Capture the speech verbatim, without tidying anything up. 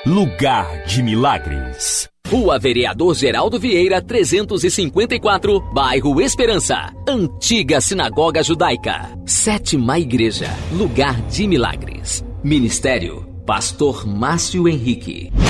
Lugar de Milagres. Rua Vereador Geraldo Vieira, trezentos e cinquenta e quatro, bairro Esperança. Antiga Sinagoga Judaica. Sétima Igreja. Lugar de Milagres. Ministério: Pastor Márcio Henrique.